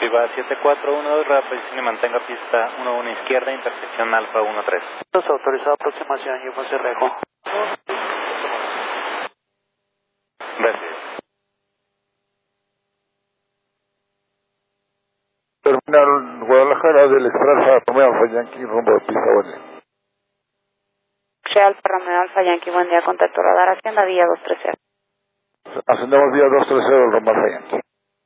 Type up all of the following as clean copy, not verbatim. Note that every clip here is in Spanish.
Viva 7412, reposición y mantenga pista 11 izquierda, intersección Alfa 13. Autorizado aproximación, yo José Rejo. Gracias. Terminal Guadalajara del Express Romeo Alfa Yankee, rumbo de pista, buen día. Alfa Romeo Alfa Yankee, buen día, contacto radar, Hacienda Villa 230. Ascendemos vía 230, rumbo Alfa Yankee.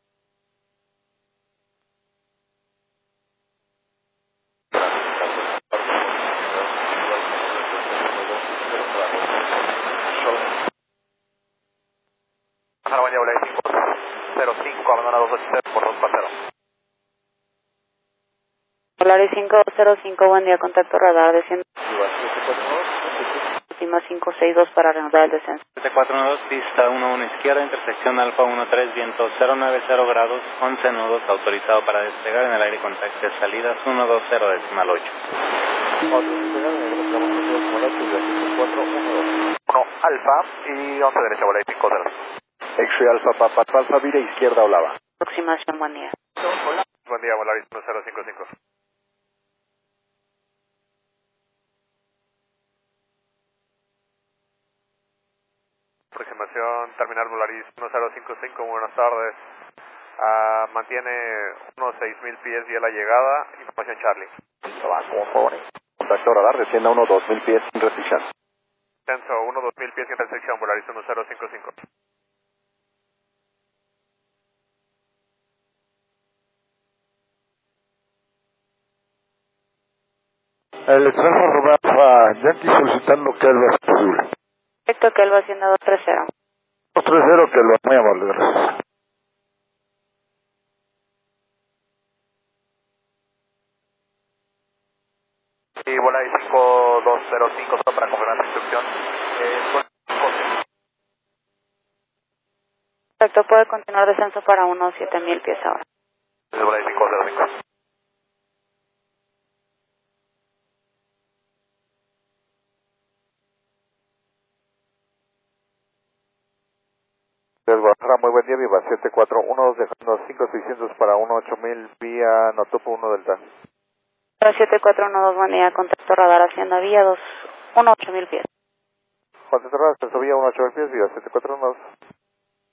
Volare 505, abandona 280 por 240. Volare 505, buen día, contacto radar, desciende. Última 562 para reanudar el descenso. 742, pista 11 izquierda, intersección Alfa 13, viento 090 grados, 11 nudos, autorizado para despegar en el aire con taxi de salidas 120 decimal 8. 1 Alfa y 11 derecha, Volare 50. X-Ray Alfa Papa Alfa Vira izquierda Olava. Aproximación, buen día. Buen día, Volare 1055. Aproximación Terminal Volaris 1055, buenas tardes. Mantiene unos 6.000 pies vía la llegada. Información Charlie. Contacto radar, descienda 1-2000 pies sin restricción. Censo 1-2000 pies intersección, Volaris 1055. El Express Romeo Alfa Yankee solicitando que lo es posible. Perfecto, que él va haciendo 230. 230, que lo es muy amable, gracias. Y Volaris 5205, solo para confirmar la instrucción. Perfecto, puede continuar descenso para unos 7.000 pies ahora. Volaris 5205. Guadalajara, muy buen día, Viva 7412, dejando 5600 para 18000 vía Notopo 1 Delta. 7412, buen día, contacto radar, Hacienda Villa 2, 18000 pies. Juan Central, Vía 18000 pies, Viva 7412.